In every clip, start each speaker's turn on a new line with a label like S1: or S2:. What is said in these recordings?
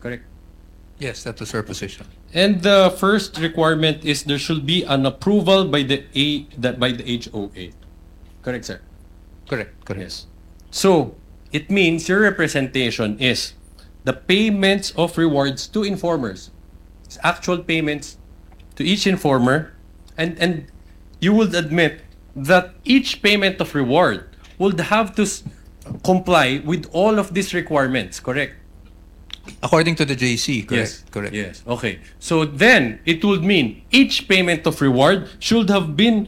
S1: correct?
S2: Yes, that was her position.
S1: And the first requirement is there should be an approval by the HOA. Correct, sir?
S2: Correct.
S1: Yes. So, it means your representation is the payments of rewards to informers. It's actual payments to each informer, and you would admit that each payment of reward would have to comply with all of these requirements, correct?
S2: According to the JC, correct?
S1: Yes.
S2: Correct.
S1: Yes. Okay. So then it would mean each payment of reward should have been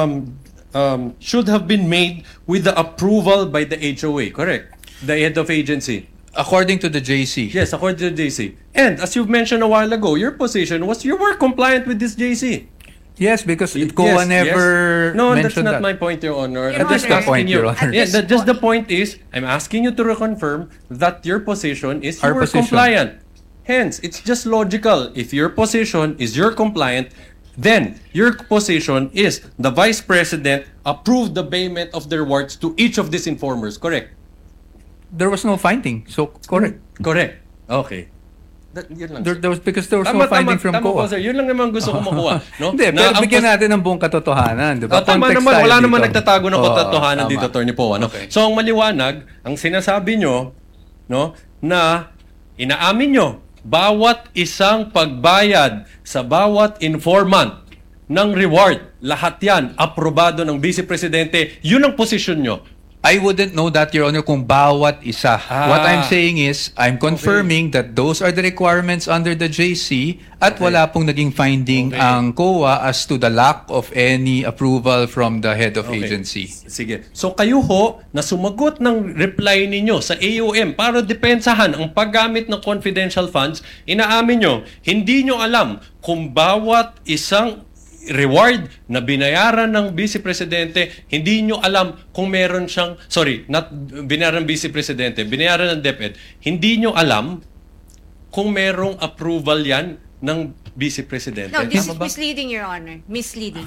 S1: made with the approval by the HOA, correct? The head of agency.
S2: According to the JC.
S1: Yes, according to the JC. And as you've mentioned a while ago, your position was you were compliant with this JC.
S2: Yes, because COA never
S1: No, that's
S2: mentioned
S1: not
S2: that.
S1: my point, Your Honor.
S3: Your
S1: I'm just
S3: Honor.
S1: asking
S2: Point,
S1: you.
S2: Your Honor.
S1: Yeah, just the point is, I'm asking you to reconfirm that your position is you
S2: Our
S1: were
S2: position.
S1: compliant. Hence, it's just logical. If your position is you're compliant, then your position is the Vice President approved the payment of the rewards to each of these informers, correct?
S2: There was no finding. So, correct.
S1: Correct. Okay. Yun lang.
S2: There was no finding from
S1: tama po,
S2: COA.
S1: sir. Yun lang naman gusto ko makuha. No?
S2: Hindi, pero bigyan natin ng buong katotohanan. Di ba?
S1: Tama
S2: Context
S1: naman,
S2: tayo
S1: wala
S2: dito.
S1: naman nagtatago ng
S2: Oo,
S1: katotohanan
S2: tama.
S1: dito, Attorney po. Ano?
S2: Okay.
S1: So, ang maliwanag, ang sinasabi nyo, no, na inaamin nyo, bawat isang pagbayad sa bawat informant ng reward, lahat yan, aprobado ng Vice Presidente, yun ang posisyon nyo.
S2: I wouldn't know that, Your Honor, kung bawat isa. What I'm saying is, I'm confirming that those are the requirements under the JC at wala pong naging finding ang COA as to the lack of any approval from the head of agency.
S1: Sige. So kayo ho, na sumagot ng reply ninyo sa AOM para depensahan ang paggamit ng confidential funds, inaamin nyo, hindi nyo alam kung bawat isang reward na binayaran ng Vice Presidente, hindi nyo alam kung meron siyang, not binayaran ng Vice Presidente, binayaran ng DepEd, hindi nyo alam kung merong approval yan ng Vice Presidente.
S3: No, this is
S1: Tama ba?
S3: misleading, Your Honor. Misleading.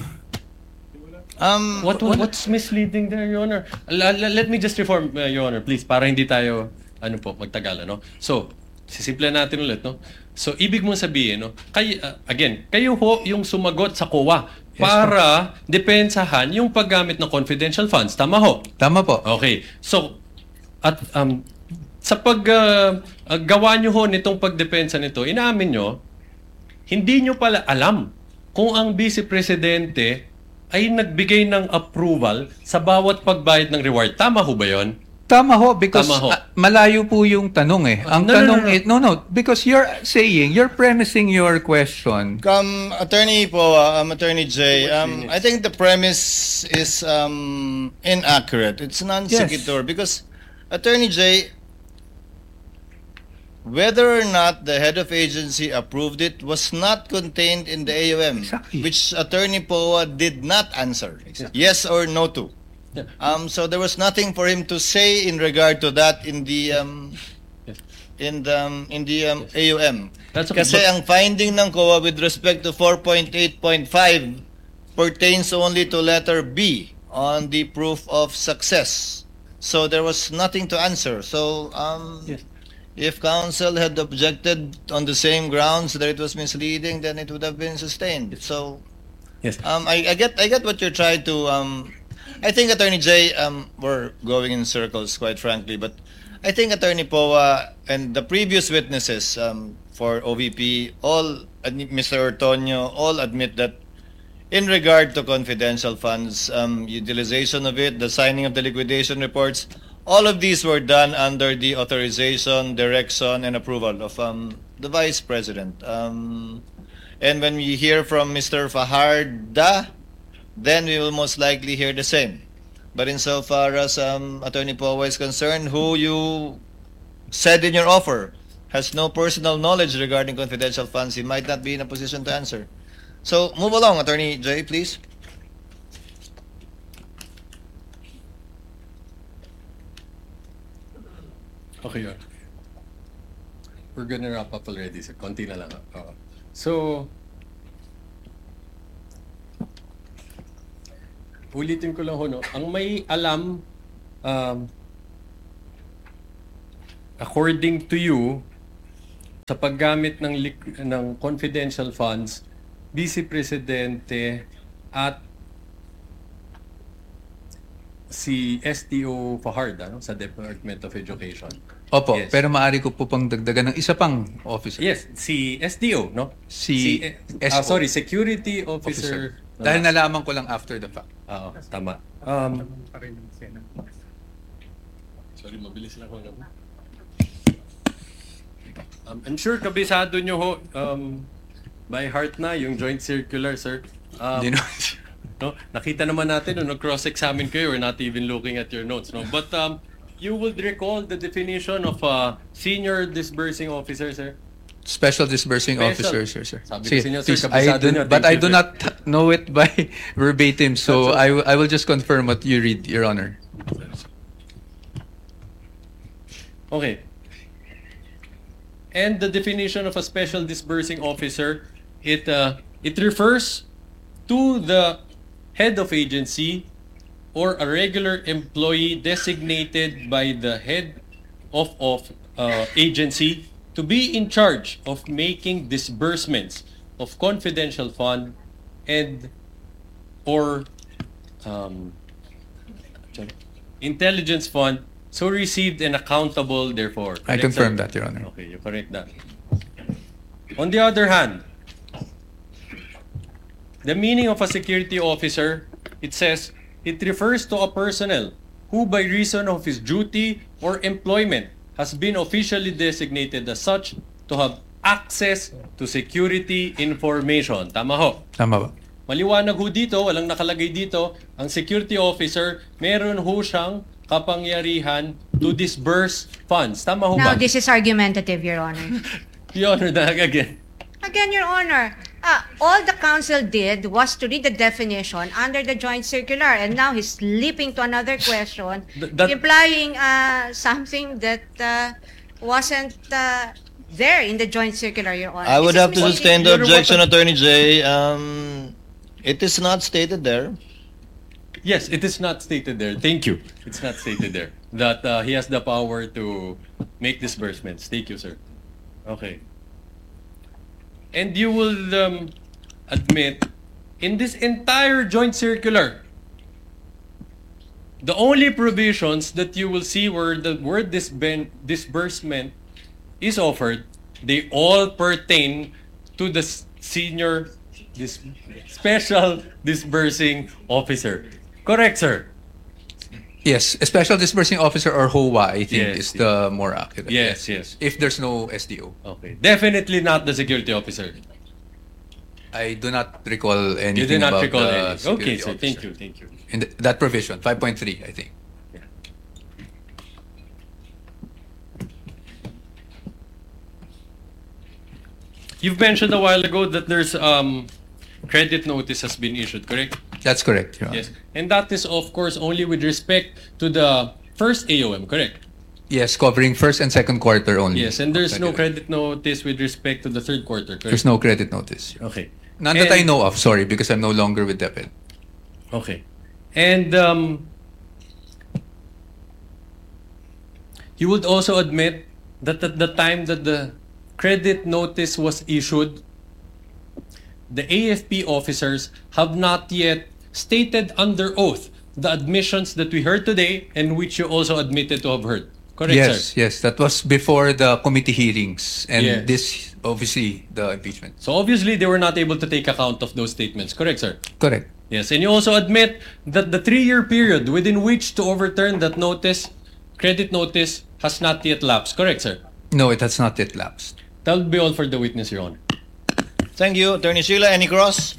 S1: What's misleading there, Your Honor? Let me just reform, Your Honor, please, para hindi tayo, magtagal, ano? So, sisimple natin ulit, no? So, ibig mong sabihin, no? Kayo ho yung sumagot sa COA para depensahan yung paggamit ng confidential funds. Tama ho?
S2: Tama po.
S1: Okay. So, at sa gawa nyo ho nitong pagdepensa nito, inaamin nyo, hindi nyo pala alam kung ang Vice Presidente ay nagbigay ng approval sa bawat pagbayad ng reward. Tama ho ba yun?
S2: Tama ho, because
S1: Tama ho.
S2: malayo po yung tanong eh. Ang tanong because you're premising your question.
S4: Attorney po, Attorney J, I think the premise is inaccurate. It's non sequitur because Attorney J, whether or not the head of agency approved it was not contained in the AOM,
S2: Exactly.
S4: which Attorney Poa did not answer. Yes or no to. So there was nothing for him to say in regard to that in the AOM.
S1: That's okay,
S4: Kasi ang finding ng COA with respect to 4.8.5 pertains only to letter B on the proof of success. So there was nothing to answer. So if counsel had objected on the same grounds that it was misleading, then it would have been sustained. So
S1: Yes.
S4: I get what you're trying to I think Attorney J, we're going in circles, quite frankly, but I think Attorney Poa and the previous witnesses for OVP, Mr. Ortonio, all admit that in regard to confidential funds, utilization of it, the signing of the liquidation reports, all of these were done under the authorization, direction, and approval of the Vice President. And when we hear from Mr. Fajarda, then we will most likely hear the same. But insofar as Attorney Poa is concerned, who you said in your offer has no personal knowledge regarding confidential funds, he might not be in a position to answer. So move along, Attorney J, please.
S1: Okay, Your Honor. We're gonna wrap up already, sir. Konti na lang. So, ulitin ko lang ho, no? Ang may alam, according to you, sa paggamit ng confidential funds, Vice Presidente at si STO Fahard sa Department of Education.
S2: Opo,
S1: Yes.
S2: pero maaari ko po pang dagdagan ng isa pang officer.
S1: Yes, si SDO, no?
S2: SO.
S1: Security Officer.
S2: Dahil nalaman ko lang after the fact.
S1: Oo, tama. Sorry, mabilis lang ako. I'm sure kabisado nyo ho, by heart na yung joint circular, sir.
S2: You know,
S1: No? Nakita naman natin nung nag-cross-examine kayo, we're not even looking at your notes. No? But you would recall the definition of a senior disbursing officer, sir?
S2: special disbursing
S1: Special.
S2: officer, sir.
S1: Sabi ko
S2: Sige,
S1: sa inyo, sir,
S2: please,
S1: kabisado nyo.
S2: but
S1: Thank
S2: I
S1: you,
S2: do
S1: sir.
S2: not know it by verbatim, so I will just confirm what you read, Your Honor.
S1: Okay. And the definition of a special disbursing officer, it refers to the head of agency or a regular employee designated by the head of agency to be in charge of making disbursements of confidential fund and or intelligence fund, so received and accountable therefore.
S2: I
S1: Correct,
S2: confirm
S1: sir?
S2: that, Your Honor.
S1: Okay, you correct that. On the other hand, the meaning of a security officer, it says, it refers to a personnel who by reason of his duty or employment has been officially designated as such to have access to security information. Tama ho.
S2: Tama ba?
S1: Maliwanag ho dito, walang nakalagay dito, ang security officer, meron ho siyang kapangyarihan to disburse funds. Tama ho
S3: Now,
S1: ba?
S3: this is argumentative, Your Honor.
S1: Your Honor, again.
S3: Again, Your Honor, all the counsel did was to read the definition under the joint circular, and now he's leaping to another question,
S1: That-
S3: implying something that wasn't there in the joint circular, Your Honor.
S4: I would
S3: This is
S4: have to
S3: misleading.
S4: sustain the
S1: Your Honor,
S4: objection,
S1: what-
S4: Attorney J. It is not stated there.
S1: Yes, it is not stated there. Thank you. It's not stated there that he has the power to make disbursements. Thank you, sir. Okay. And you will admit, in this entire joint circular, the only provisions that you will see where the word disbursement is offered, they all pertain to the senior special disbursing officer. Correct, sir?
S2: Yes, a special disbursing officer or HOA, I think,
S1: Yes,
S2: is the more accurate.
S1: Yes, yes.
S2: If there's no SDO.
S1: Okay. Definitely not the security officer.
S2: I do not recall anything
S1: You did not
S2: about
S1: recall
S2: the
S1: any.
S2: security
S1: Okay, sir. Thank
S2: officer.
S1: you. Thank you.
S2: In that provision, 5.3, I think.
S1: You've mentioned a while ago that there's credit notice has been issued, correct?
S2: That's correct, Your Honor.
S1: Yes. And that is, of course, only with respect to the first AOM, correct?
S2: Yes, covering first and second quarter only.
S1: Yes. And there's no
S2: February.
S1: credit notice with respect to the third quarter, correct?
S2: There's no credit notice.
S1: Okay.
S2: None that I
S1: And-
S2: know of, sorry, because I'm no longer with DepEd.
S1: Okay. And you would also admit that at the time that the credit notice was issued, the AFP officers have not yet stated under oath the admissions that we heard today and which you also admitted to have heard. Correct,
S2: Yes,
S1: sir?
S2: yes, that was before the committee hearings and
S1: Yes.
S2: this, obviously, the impeachment.
S1: So obviously they were not able to take account of those statements. Correct, sir?
S2: Correct.
S1: Yes, and you also admit that the 3-year period within which to overturn that notice, credit notice, has not yet lapsed. Correct, sir?
S2: No, it has not yet lapsed.
S1: That will be all for the witness, Your Honor.
S4: Thank you, Attorney Sheila. Any cross?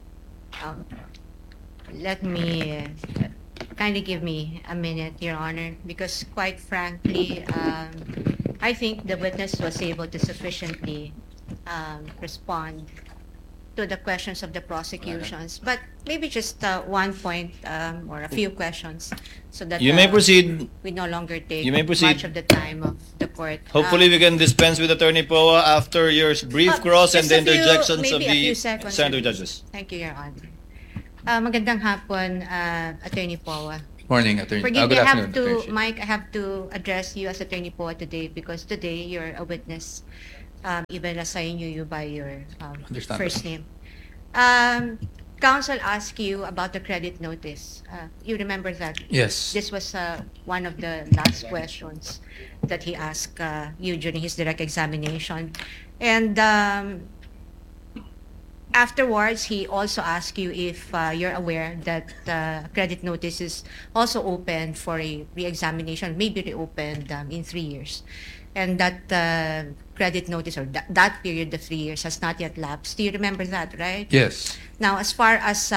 S3: Let me kindly give me a minute, Your Honor, because quite frankly, I think the witness was able to sufficiently respond to the questions of the prosecutions. But maybe just one point or a few questions so that
S4: You may proceed.
S3: we no longer take
S4: You may proceed.
S3: much of the time of the court.
S4: Hopefully, we can dispense with Attorney Poa after your brief cross and
S3: just
S4: the
S3: a few-
S4: interjections of
S3: maybe a
S4: the
S3: few seconds,
S4: senator
S3: please.
S4: judges.
S3: Thank you, Your Honor. Magandang hapon, Attorney Poa.
S2: Morning, Attorney.
S3: Forgive me,
S2: good
S3: I have
S2: afternoon, Attorney
S3: to,
S2: Sheila.
S3: Mike, I have to address you as Attorney Poa today because today you're a witness. even assign you by your
S2: Understandable.
S3: first name. Counsel asked you about the credit notice. You remember that?
S2: Yes.
S3: This was one of the last questions that he asked you during his direct examination. And afterwards, he also asked you if you're aware that credit notice is also open for a re-examination, maybe reopened in 3 years. And that credit notice, or that period of 3 years, has not yet lapsed. Do you remember that, right?
S2: Yes.
S3: Now, as far as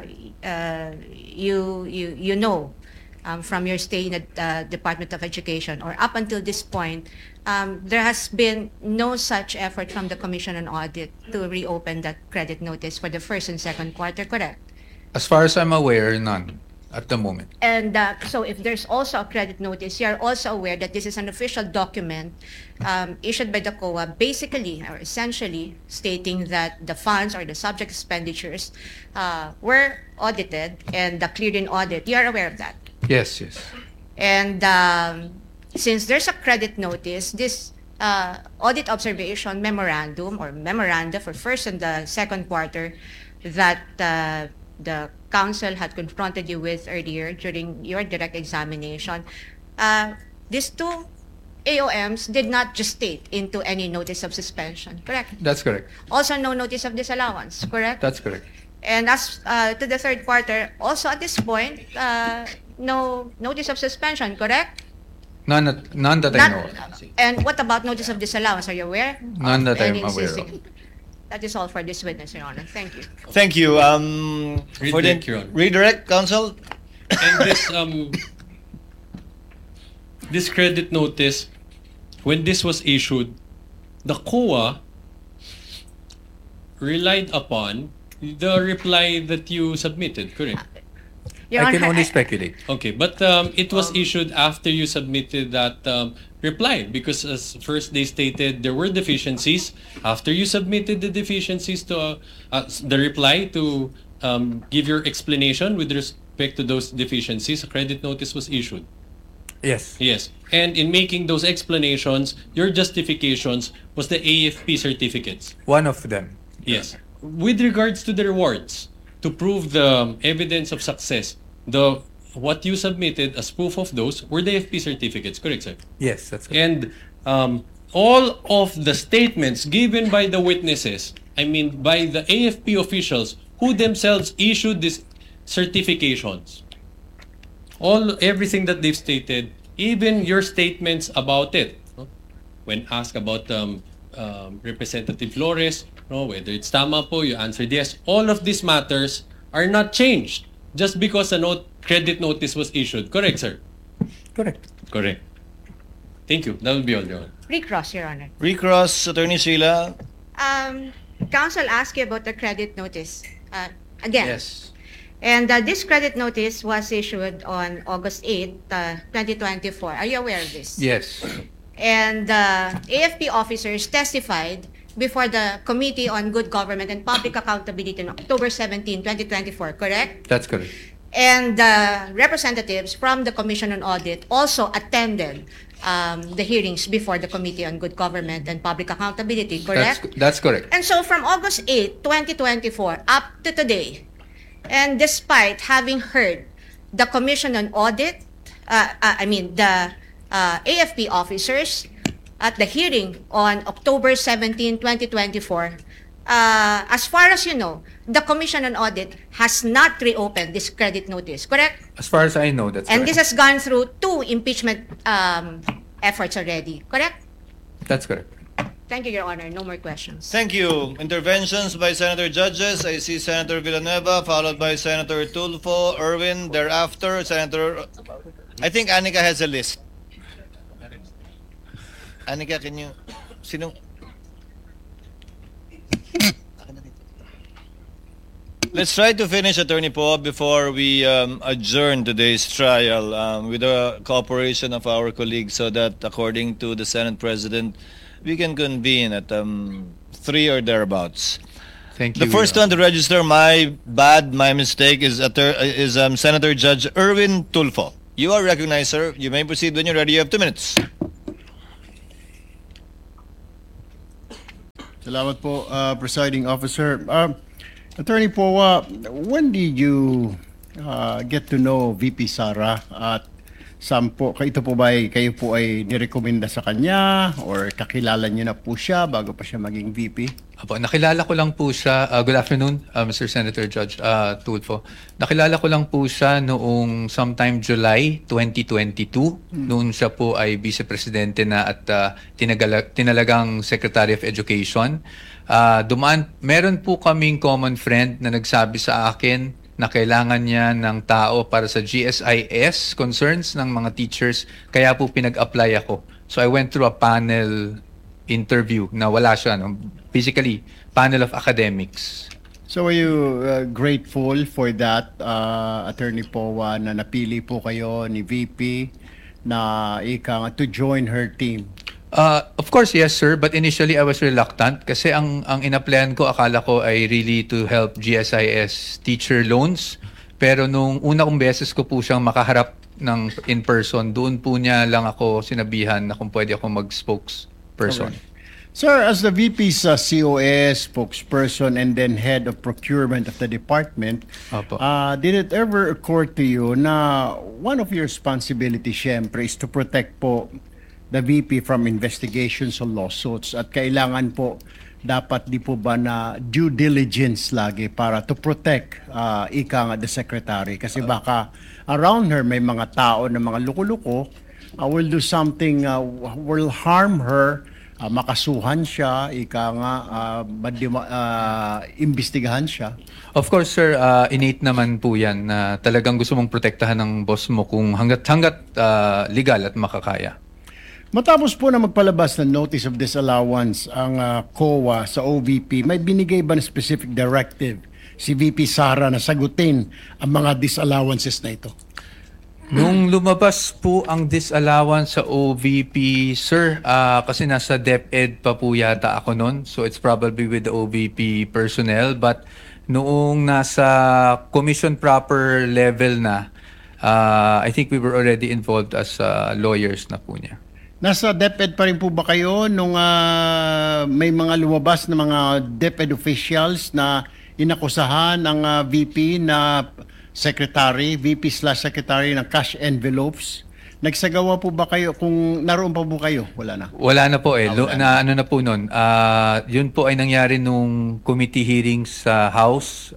S3: you know, from your stay in the Department of Education, or up until this point, there has been no such effort from the Commission on Audit to reopen that credit notice for the first and second quarter, correct?
S2: As far as I'm aware, none at the moment.
S3: And so if there's also a credit notice, you're also aware that this is an official document issued by the COA, basically or essentially stating that the funds or the subject expenditures were audited and cleared in audit. You're aware of that?
S2: Yes, yes.
S3: And since there's a credit notice, this audit observation memorandum or memoranda for first and the second quarter that the council had confronted you with earlier during your direct examination, these two AOMs did not gestate into any notice of suspension, correct?
S2: That's correct.
S3: Also no notice of disallowance, correct?
S2: That's correct.
S3: And as to the third quarter, also at this point, no notice of suspension, correct?
S2: None that I know of.
S3: And what about notice of disallowance? Are you aware?
S2: None that I'm
S3: Any
S2: aware
S3: existing-
S2: of.
S3: That is all for this witness, Your Honor. Thank you.
S4: Thank you. For the
S1: Redirect, Your Honor.
S4: redirect, counsel.
S1: And this credit notice, when this was issued, the COA relied upon the reply that you submitted, correct?
S3: Your
S2: I can
S3: Honor,
S2: only speculate.
S1: Okay, but it was issued after you submitted that reply, because as first they stated there were deficiencies. After you submitted the deficiencies to the reply to give your explanation with respect to those deficiencies, a credit notice was issued.
S2: Yes.
S1: Yes, and in making those explanations, your justifications was the AFP certificates.
S2: One of them.
S1: Yes. With regards to the rewards, to prove the evidence of success, what you submitted as proof of those were the AFP certificates, correct, sir?
S2: Yes, that's correct.
S1: And all of the statements given by the witnesses, I mean by the AFP officials who themselves issued these certifications, everything that they've stated, even your statements about it, no? When asked about Representative Flores, no, whether it's tama po, you answered yes. All of these matters are not changed just because a credit notice was issued. Correct, sir?
S2: Correct.
S1: Correct. Thank you. That will be all, Your Honor.
S3: recross, Your Honor.
S4: Recross, Attorney Sheila.
S3: Counsel asked you about the credit notice again.
S2: Yes.
S3: And this credit notice was issued on August 8, 2024. Are you aware of this?
S2: Yes.
S3: And AFP officers testified before the Committee on Good Government and Public Accountability on October 17, 2024, correct?
S2: That's correct.
S3: And representatives from the Commission on Audit also attended the hearings before the Committee on Good Government and Public Accountability, correct?
S2: That's correct.
S3: And so from August 8, 2024 up to today, and despite having heard the Commission on Audit, the AFP officers at the hearing on October 17, 2024, as far as you know, the Commission on Audit has not reopened this credit notice, correct?
S2: As far as I know, that's
S3: And
S2: correct.
S3: this has gone through 2 impeachment efforts already, correct?
S2: That's correct.
S3: Thank you, Your Honor. No more questions.
S4: Thank you. Interventions by Senator Judges. I see Senator Villanueva, followed by Senator Tulfo, Erwin, thereafter, Senator... I think Anika has a list. Anika, can you... Sino? Let's try to finish, Attorney Poe, before we adjourn today's trial with the cooperation of our colleagues so that, according to the Senate President, we can convene at 3 or thereabouts.
S2: Thank you.
S4: The first one to register, my mistake, is Senator Judge Erwin Tulfo. You are recognized, sir. You may proceed when you're ready. You have 2 minutes.
S5: Salamat po, Presiding Officer. Attorney Powa, when did you get to know VP Sara? At saan po, kayo po ba kayo po ay nirekomenda sa kanya or kakilala niyo na po siya bago pa siya maging VP?
S2: Apo, nakilala ko lang po siya, good afternoon, Mr. Senator Judge Tulfo. Nakilala ko lang po siya noong sometime July 2022. Noon siya po ay Vice Presidente na at tinalagang Secretary of Education. Meron po kaming common friend na nagsabi sa akin na kailangan niya ng tao para sa GSIS concerns ng mga teachers, kaya po pinag-apply ako. So I went through a panel interview na wala siya, no? Basically, panel of academics.
S5: So are you grateful for that, Attorney Powa, na napili po kayo ni VP na to join her team?
S2: Of course, yes, sir. But initially, I was reluctant kasi ang in-applyan ko, akala ko ay really to help GSIS teacher loans. Pero nung una kong beses ko po siyang makaharap ng in person, doon po niya lang ako sinabihan na kung pwede ako mag-spokesperson.
S5: Okay. Sir, as the VP's COS, spokesperson, and then head of procurement of the department,
S2: Opo.
S5: did it ever occur to you na one of your responsibilities, syempre, is to protect po the VP from investigations or lawsuits at kailangan po dapat di po ba na due diligence lagi para to protect the secretary kasi baka around her may mga tao na mga luko-luko will do something will harm her, makasuhan siya, imbestigahan siya.
S2: Of course, sir, innate naman po yan na talagang gusto mong protektahan ng boss mo kung hanggat legal at makakaya.
S5: Matapos po na magpalabas ng notice of disallowance ang COA sa OVP, may binigay ba na specific directive si VP Sara na sagutin ang mga disallowances na ito?
S2: Nung lumabas po ang disallowance sa OVP, sir, kasi nasa DepEd pa po yata ako noon, so it's probably with the OVP personnel. But noong nasa commission proper level na, I think we were already involved as lawyers na po niya.
S5: Nasa DepEd pa rin po ba kayo nung may mga lumabas na mga DepEd officials na inakusahan ang VP na VP/Secretary ng cash envelopes? Nagsagawa po ba kayo? Kung naroon pa po kayo, wala na?
S2: Wala na po eh.
S5: Wala na.
S2: Ano na po nun. Yun po ay nangyari nung committee hearings sa House.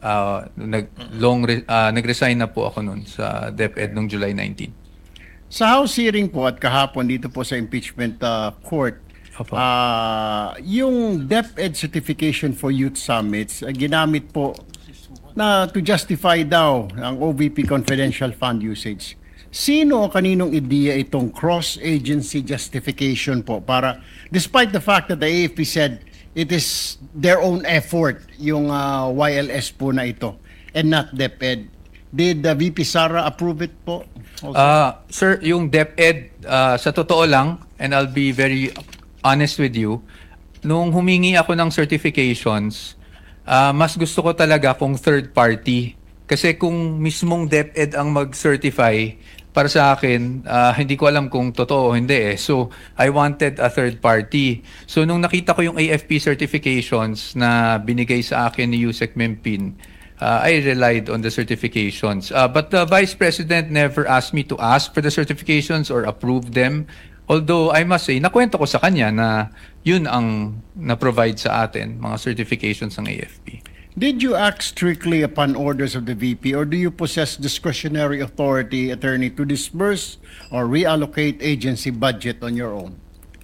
S2: Nag-resign na po ako nun sa DepEd noong July 19.
S5: Sa House hearing po at kahapon dito po sa impeachment court,
S2: Opo.
S5: yung DepEd certification for youth summits, ginamit po na to justify daw ang OVP confidential fund usage. Sino o kaninong ideya itong cross-agency justification po para, despite the fact that the AFP said it is their own effort, yung YLS po na ito, and not DepEd. Did the VP Sara approve it po?
S2: Sir, yung DepEd, sa totoo lang, and I'll be very honest with you, nung humingi ako ng certifications, mas gusto ko talaga kung third party. Kasi kung mismong DepEd ang mag-certify, para sa akin, hindi ko alam kung totoo o hindi eh. So, I wanted a third party. So, nung nakita ko yung AFP certifications na binigay sa akin ni Yusek Mempin, I relied on the certifications. But the Vice President never asked me to ask for the certifications or approve them. Although, I must say, nakwento ko sa kanya na yun ang na-provide sa atin, mga certifications ng AFP.
S5: Did you act strictly upon orders of the VP or do you possess discretionary authority, attorney, to disburse or reallocate agency budget on your own?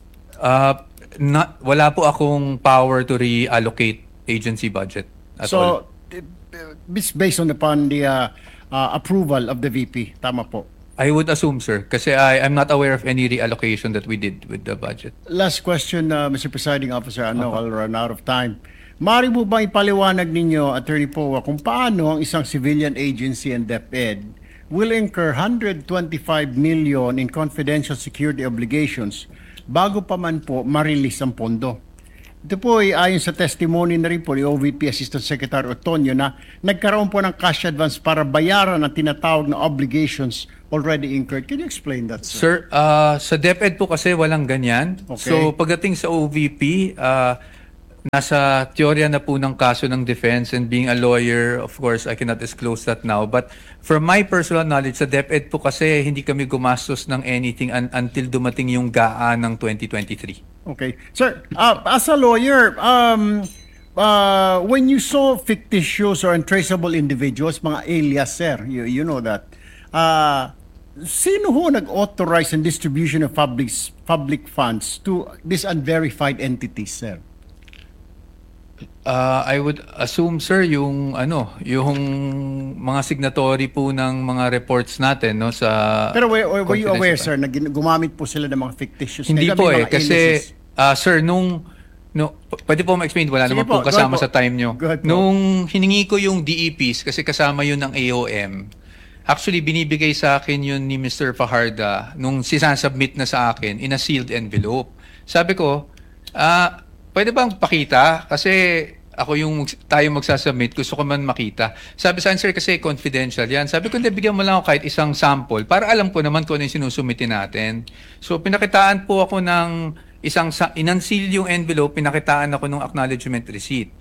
S2: Wala po akong power to reallocate agency budget at all.
S5: So, it's based upon the approval of the VP. Tama po.
S2: I would assume, sir, kasi I'm not aware of any reallocation that we did with the budget.
S5: Last question, Mr. Presiding Officer. I know I'll run out of time. Maaari mo bang ipaliwanag ninyo, Attorney Powa, kung paano ang isang civilian agency and DepEd will incur 125 million in confidential security obligations bago pa man po ma-release ang pondo? Ito po ay ayon sa testimony na rin po ni OVP Assistant Secretary Otonio na nagkaroon po ng cash advance para bayaran ang tinatawag na obligations already incurred. Can you explain that, sir?
S2: Sir, sa DepEd po kasi walang ganyan.
S5: Okay.
S2: So pagdating sa OVP, nasa teorya na po ng kaso ng defense, and being a lawyer, of course, I cannot disclose that now. But from my personal knowledge, sa DepEd po kasi hindi kami gumastos ng anything until dumating yung GAA ng 2023.
S5: Okay. Sir, as a lawyer, when you saw fictitious or untraceable individuals, mga alias, sir, you know that, sino ho nag-authorize ang distribution of public funds to these unverified entities, sir?
S2: I would assume, sir, yung mga signatory po ng mga reports natin, no, sa
S5: Pero were you aware,
S2: confidential
S5: sir, na gumamit po sila ng mga fictitious?
S2: Hindi
S5: may
S2: po
S5: mga
S2: kasi
S5: aliases?
S2: sir, pwede po ma-explain, wala
S5: Sige
S2: naman
S5: po,
S2: po kasama
S5: go ahead
S2: sa
S5: po.
S2: time nyo.
S5: Go ahead po.
S2: Nung hiningi ko yung DEPs, kasi kasama yun ng AOM, actually binibigay sa akin yun ni Mr. Fajarda nung sinasubmit na sa akin in a sealed envelope. Sabi ko, pwede bang pakita? Kasi ako tayo magsasubmit, gusto ko man makita. Sabi sa sir, kasi confidential yan. Sabi ko, hindi, bigyan mo lang ako kahit isang sample para alam ko naman kung ano yung sinusumitin natin. So, pinakitaan po ako ng inunseal yung envelope, pinakitaan ako ng acknowledgement receipt.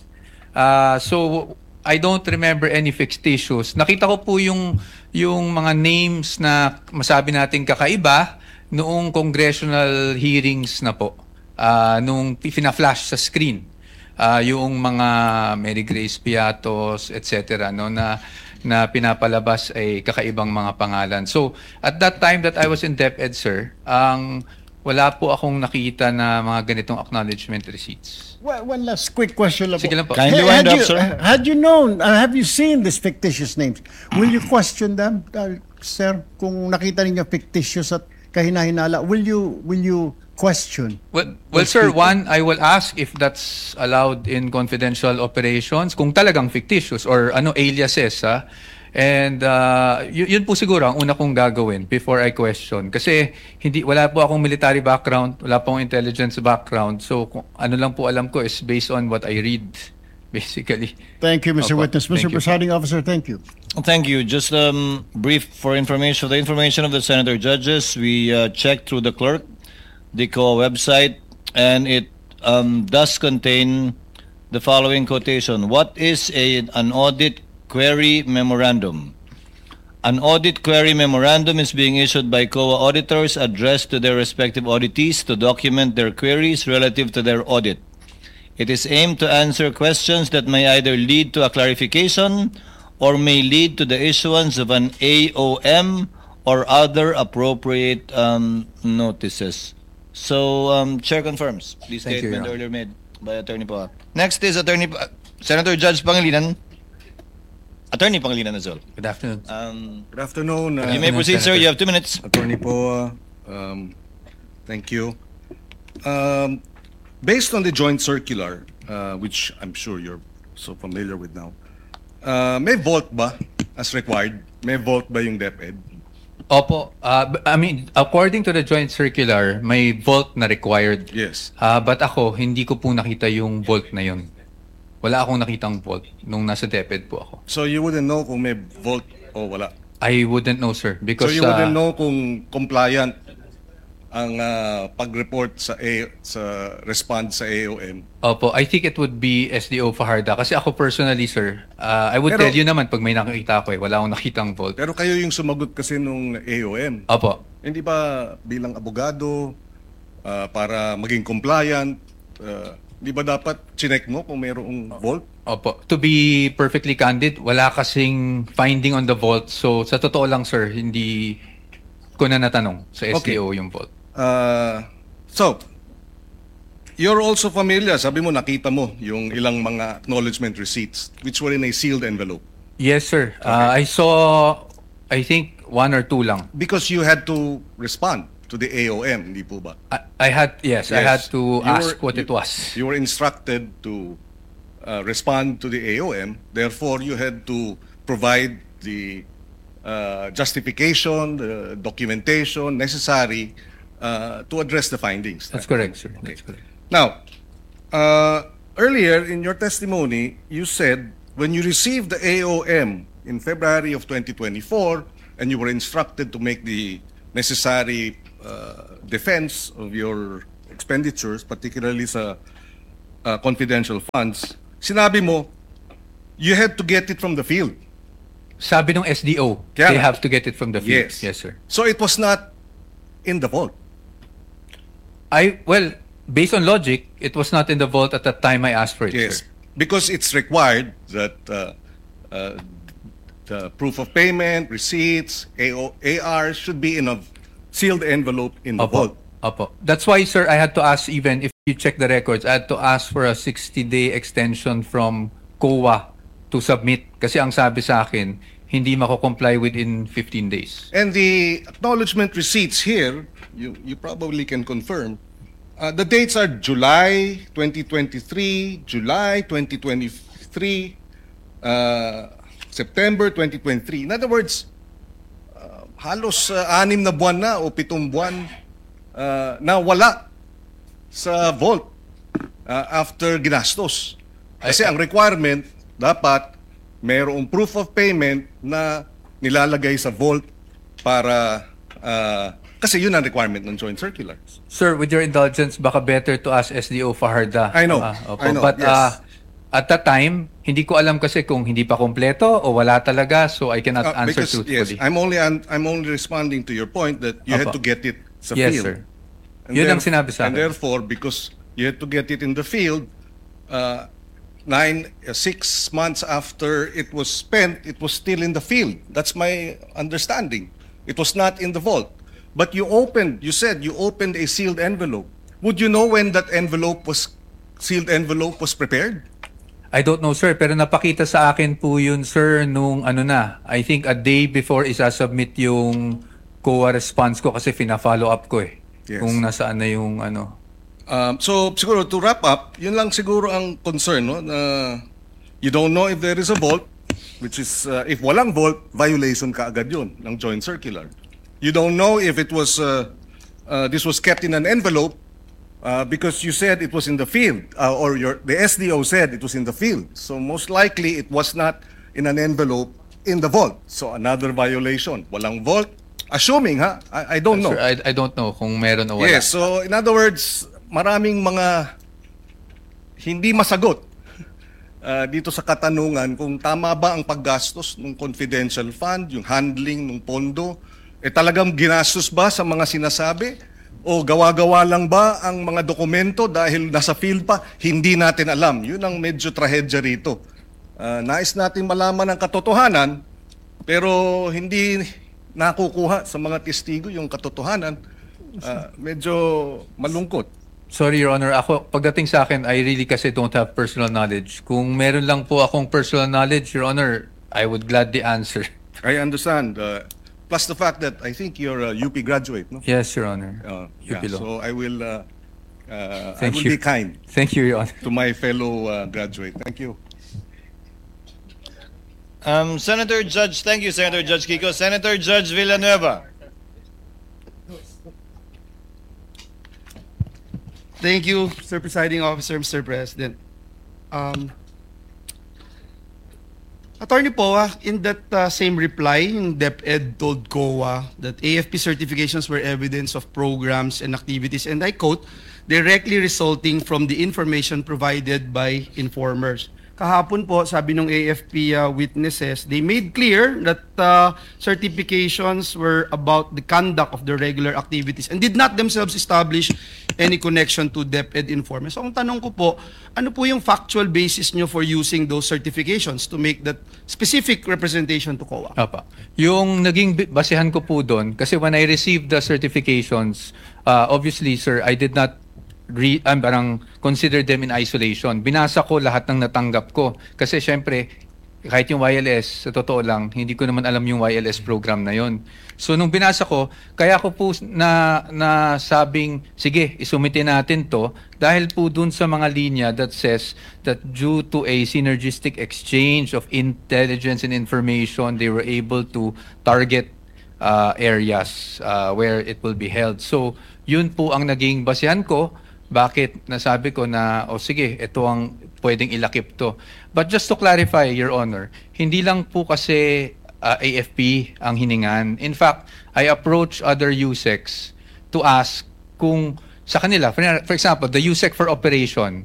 S2: So, I don't remember any fictitious. Nakita ko po yung mga names na masabi natin kakaiba noong congressional hearings na po. Nung pina-flash sa screen. Yung mga Mary Grace Piatos, etc., no, na pinapalabas ay kakaibang mga pangalan. So, at that time that I was in DepEd, sir, wala po akong nakita na mga ganitong acknowledgement receipts.
S5: Well, one last quick question lang po.
S2: Sige lang po.
S4: Kindly wind up, sir.
S5: Had you known, have you seen these fictitious names? Will you question them, sir? Kung nakita ninyo fictitious at kahinahinala, will you question?
S2: Well,
S5: those
S2: sir,
S5: people?
S2: one, I will ask if that's allowed in confidential operations, kung talagang fictitious or aliases, ha? And yun po siguro ang una kong gagawin before I question. Kasi wala po akong military background, wala po akong intelligence background. So kung ano lang po alam ko is based on what I read, basically.
S5: Thank you, Mr.
S2: Opo.
S5: Witness.
S2: Thank
S5: Mr.
S2: you.
S5: Presiding Officer, thank you.
S4: Thank you. Just brief for information. The information of the senator judges, we checked through the clerk, the COA website, and it does contain the following quotation. What is an audit query memorandum? An audit query memorandum is being issued by COA auditors addressed to their respective auditees to document their queries relative to their audit. It is aimed to answer questions that may either lead to a clarification or may lead to the issuance of an AOM or other appropriate notices. So, Chair confirms the
S2: Thank you,
S4: statement
S2: Your Honor.
S4: earlier made by Attorney Poa. Next is Senator Judge Pangilinan. Attorney Pangilinan as well.
S2: Good afternoon.
S6: Good afternoon.
S4: You may proceed, sir. You have 2 minutes.
S6: Attorney Poa. Thank you. Based on the joint circular, which I'm sure you're so familiar with now, may vault ba as required? May vault ba yung DepEd?
S2: Opo, I mean, according to the joint circular, may vault na required.
S6: Yes.
S2: But ako, hindi ko po nakita yung vault na yun. Wala akong nakitang vault nung nasa DepEd po ako.
S6: So you wouldn't know kung may vault o wala?
S2: I wouldn't know, sir.
S6: So
S2: Because
S6: you wouldn't know kung compliant ang pag-report sa response sa AOM?
S2: Opo, I think it would be SDO Fajarda. Kasi ako personally, sir, I would
S6: Pero-
S2: tell you naman pag may nakikita ako wala akong nakitang vault.
S6: Pero kayo yung sumagot kasi nung AOM.
S2: Opo.
S6: Hindi ba bilang abogado, para maging compliant, di ba dapat chinek mo kung mayroong vault?
S2: Opo. To be perfectly candid, wala kasing finding on the vault. So, sa totoo lang, sir, hindi ko na natanong sa SDO yung vault.
S6: So, you're also familiar, sabi mo nakita mo yung ilang mga acknowledgement receipts which were in a sealed envelope.
S2: Yes, sir. I saw, I think, 1 or 2 lang.
S6: Because you had to respond to the AOM, hindi po ba?
S2: I had to
S6: You
S2: ask
S6: were-
S2: what it was.
S6: You were instructed to respond to the AOM, therefore you had to provide the justification, the documentation necessary to address the findings.
S2: That's correct, sir. That's correct.
S6: Now, earlier in your testimony, you said when you received the AOM in February of 2024 and you were instructed to make the necessary defense of your expenditures, particularly sa confidential funds, sinabi mo, you had to get it from the field.
S2: Sabi ng SDO,
S6: Kaya
S2: they
S6: nga.
S2: have to get it from the field.
S6: Yes.
S2: Yes, sir.
S6: So it was not in the vault.
S2: Well, based on logic, it was not in the vault at the time I asked for it,
S6: Yes,
S2: sir.
S6: because it's required that the proof of payment, receipts, AR should be in a sealed envelope in the vault.
S2: Opo. That's why, sir, I had to ask, even if you check the records, I had to ask for a 60-day extension from COA to submit. Kasi ang sabi sa akin, hindi mako-comply within 15 days.
S6: And the acknowledgement receipts here, you probably can confirm, the dates are July 2023, July 2023, September 2023. In other words, halos 6 na buwan na o 7 buwan na wala sa vault after ginastos. Kasi ang requirement, dapat mayroong proof of payment na nilalagay sa vault para kasi yun ang requirement ng joint circular.
S2: Sir, with your indulgence, baka better to ask SDO Fajarda.
S6: I know.
S2: Opo.
S6: I know,
S2: But
S6: yes.
S2: at that time, hindi ko alam kasi kung hindi pa kompleto o wala talaga, so I cannot answer
S6: Because,
S2: truthfully.
S6: yes, I'm only responding to your point that you had
S2: Opo.
S6: to get it sa
S2: Yes,
S6: field.
S2: sir.
S6: And
S2: Yun ang sinabi sa
S6: And
S2: akin.
S6: therefore, because you had to get it in the field, 6 months after it was spent, it was still in the field. That's my understanding. It was not in the vault. But you said you opened a sealed envelope. Would you know when that sealed envelope was prepared?
S2: I don't know, sir, pero napakita sa akin po yun, sir, nung I think a day before isasubmit yung COA response ko kasi fina-follow up ko eh.
S6: Yes.
S2: Kung nasaan na yung
S6: So siguro to wrap up, yun lang siguro ang concern, no? You don't know if there is a vault, which is if walang vault, violation ka agad yun ng joint circular. You don't know if it was this was kept in an envelope because you said it was in the field, or the SDO said it was in the field. So most likely it was not in an envelope in the vault. So another violation. Walang vault. Assuming, I don't know.
S2: Sir, I don't know kung meron o wala.
S6: Yes, so in other words, maraming mga hindi masagot dito sa katanungan kung tama ba ang paggastos ng confidential fund, yung handling ng pondo, talagang ginastos ba sa mga sinasabi? O gawa-gawa lang ba ang mga dokumento dahil nasa field pa? Hindi natin alam. Yun ang medyo trahedya rito. Nais natin malaman ang katotohanan, pero hindi nakukuha sa mga testigo yung katotohanan. Medyo malungkot.
S2: Sorry, Your Honor. Ako, pagdating sa akin, I really kasi don't have personal knowledge. Kung meron lang po akong personal knowledge, Your Honor, I would gladly answer.
S6: I understand. Plus the fact that I think you're a UP graduate, no?
S2: Yes, Your Honor.
S6: Yeah,
S2: UP Law.
S6: so I will
S2: Thank you.
S6: be kind
S2: Thank you, Your Honor.
S6: to my fellow graduate. Thank you.
S4: Senator Judge, thank you, Senator Judge Kiko. Senator Judge Villanueva.
S7: Thank you, Mr. Presiding Officer, Mr. President. Attorney Poa, in that same reply, yung DepEd told COA that AFP certifications were evidence of programs and activities, and I quote, directly resulting from the information provided by informers. Kahapon po, sabi ng AFP witnesses, they made clear that certifications were about the conduct of the regular activities and did not themselves establish any connection to DepEd informers. So ang tanong ko po, ano po yung factual basis nyo for using those certifications to make that specific representation to COA?
S2: Apa. Yung naging basehan ko po doon, kasi when I received the certifications, obviously, sir, I did not parang consider them in isolation. Binasa ko lahat ng natanggap ko. Kasi syempre, kahit yung YLS, sa totoo lang, hindi ko naman alam yung YLS program na yon. So nung binasa ko, kaya ko po na sabing, sige, isumite natin to dahil po dun sa mga linya that says that due to a synergistic exchange of intelligence and information, they were able to target areas where it will be held. So yun po ang naging basehan ko. Bakit nasabi ko na, sige, ito ang pwedeng ilakip to. But just to clarify, Your Honor, hindi lang po kasi AFP ang hiningan. In fact, I approached other USECs to ask kung sa kanila, for example, the USEC for operation,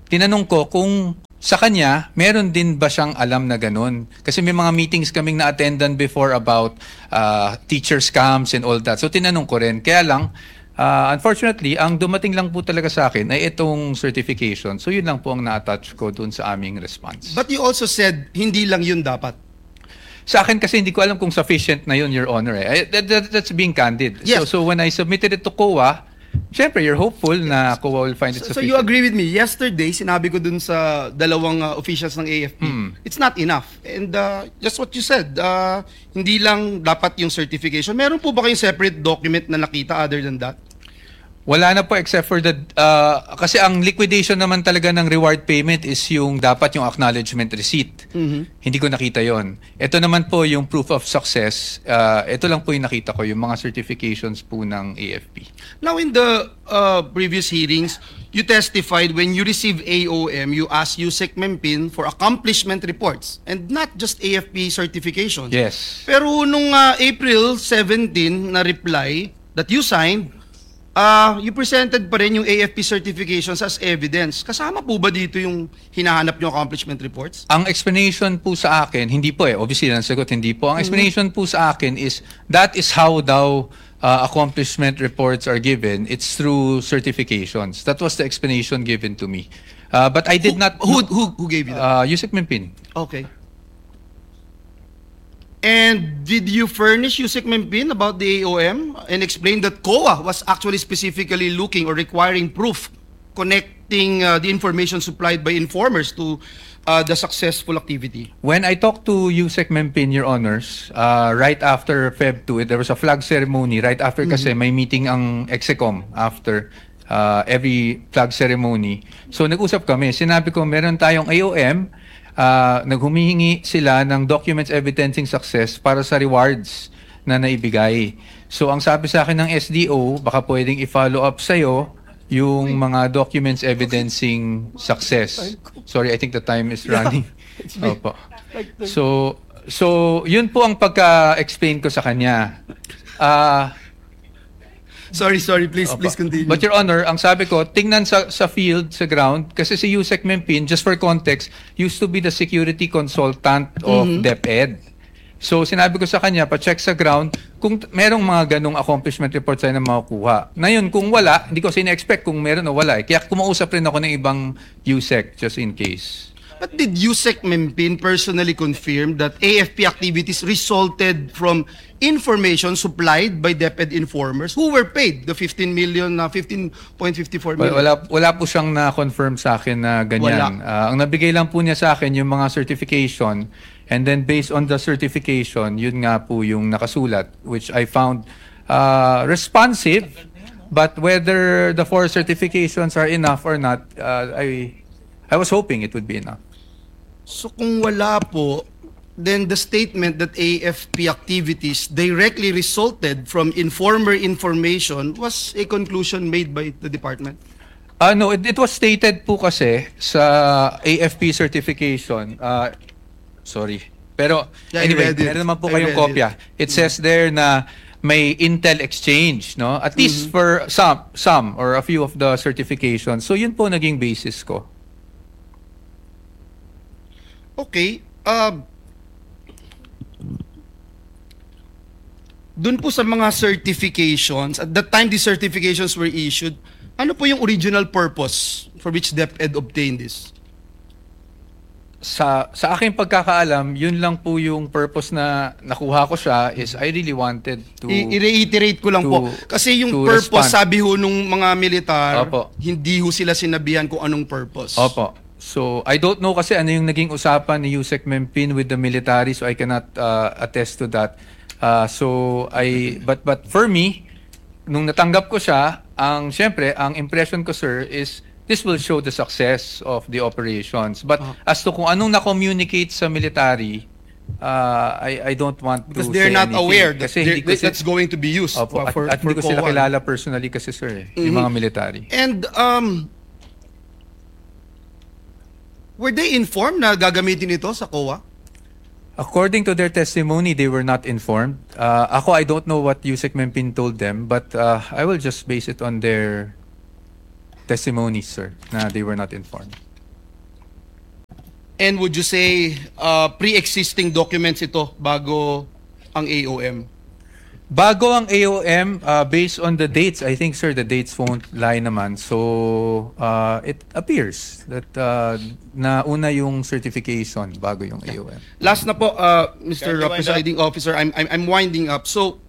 S2: tinanong ko kung sa kanya, meron din ba siyang alam na ganun? Kasi may mga meetings kaming na-attendan before about teacher scams and all that. So tinanong ko rin. Kaya lang, unfortunately, ang dumating lang po talaga sa akin ay itong certification. So yun lang po ang na-attach ko dun sa aming response.
S7: But you also said, hindi lang yun dapat.
S2: Sa akin kasi hindi ko alam kung sufficient na yun, Your Honor. That's being candid.
S7: Yes.
S2: So when I submitted it to COA, syempre, you're hopeful na COA will find it
S7: So
S2: sufficient.
S7: you agree with me, yesterday, sinabi ko dun sa dalawang officials ng AFP, it's not enough. And just what you said, hindi lang dapat yung certification. Meron po ba kayong separate document na nakita other than that?
S2: Wala na po except for the kasi ang liquidation naman talaga ng reward payment is yung dapat yung acknowledgement receipt. Hindi ko nakita yon. Ito naman po yung proof of success. Ito lang po yung nakita ko, yung mga certifications po ng AFP.
S7: Now, in the previous hearings, you testified when you receive AOM, you ask USEC Mempin for accomplishment reports and not just AFP certifications.
S2: Yes.
S7: Pero nung April 17 na reply that you signed, you presented pa rin yung AFP certifications as evidence. Kasama po ba dito yung hinahanap yung accomplishment reports?
S2: Ang explanation po sa akin, hindi po obviously nasagot, hindi po. Ang explanation po sa akin is that is how daw accomplishment reports are given. It's through certifications. That was the explanation given to me. But I did not...
S7: Who gave you that?
S2: Yusek Mempin.
S7: Okay. And did you furnish Yusek Mempin about the AOM and explain that COA was actually specifically looking or requiring proof connecting the information supplied by informers to the successful activity?
S2: When I talked to Yusek Mempin, Your Honors, right after Feb 2, there was a flag ceremony. Right after kasi may meeting ang Execom after every flag ceremony. So nag-usap kami. Sinabi ko, meron tayong AOM, naghumihingi sila ng documents evidencing success para sa rewards na naibigay. So ang sabi sa akin ng SDO, baka pwedeng i-follow up sa'yo yung mga documents evidencing success. Sorry, I think the time is running. Opo. So yun po ang pagka-explain ko sa kanya.
S7: Sorry, please continue.
S2: But Your Honor, ang sabi ko, tingnan sa field, sa ground, kasi si Yusek Mempin, just for context, used to be the security consultant of DepEd. So sinabi ko sa kanya, pa-check sa ground, kung merong mga ganong accomplishment reports tayo na makukuha. Ngayon, kung wala, hindi ko sina-expect kung meron o wala. Kaya kumausap rin ako ng ibang Yusek, just in case.
S7: But did Yusek Mempin personally confirm that AFP activities resulted from information supplied by DepEd informers who were paid the 15.54 million?
S2: Wala po siyang na-confirm sa akin na ganyan. Ang nabigay lang po niya sa akin yung mga certification, and then based on the certification, yun nga po yung nakasulat, which I found responsive. But whether the 4 certifications are enough or not, I was hoping it would be enough.
S7: So kung wala po, then the statement that AFP activities directly resulted from informer information was a conclusion made by the department?
S2: No, it was stated po kasi sa AFP certification. Sorry. Pero
S7: Yeah,
S2: anyway,
S7: I read it.
S2: meron naman po
S7: I
S2: kayong
S7: read
S2: kopya. It says there na may intel exchange, no? At least for some or a few of the certifications. So yun po naging basis ko.
S7: Okay. Dun po sa mga certifications, at that time the certifications were issued, ano po yung original purpose for which DepEd obtained this?
S2: Sa aking pagkakaalam, yun lang po yung purpose na nakuha ko siya is I really wanted to...
S7: I-reiterate ko lang po. Kasi yung
S2: to
S7: purpose,
S2: respond.
S7: sabi ho nung mga militar,
S2: Opo.
S7: hindi ho sila sinabihan kung anong purpose.
S2: Opo. So, I don't know kasi ano yung naging usapan ni Yusek Mempin with the military, so I cannot attest to that. But for me, nung natanggap ko siya, syempre, ang impression ko, sir, is this will show the success of the operations. But as to kung anong na-communicate sa military, I don't want to
S7: Because they're
S2: say
S7: not
S2: anything.
S7: aware that
S2: Kasi hindi ko
S7: that's going to be used
S2: Opo,
S7: for
S2: at hindi ko sila
S7: COA.
S2: kilala personally kasi, sir, yung mga military.
S7: And were they informed na gagamitin ito sa COA?
S2: According to their testimony, they were not informed. I don't know what Yusek Mempin told them, but I will just base it on their testimonies, sir, na they were not informed.
S7: And would you say pre-existing documents ito bago ang AOM?
S2: Bago ang AOM, based on the dates, I think, sir, the dates won't lie naman. So, it appears that nauna yung certification bago yung AOM.
S7: Last na po, Mr.
S4: Can you wind
S7: Presiding Officer, I'm winding up. So,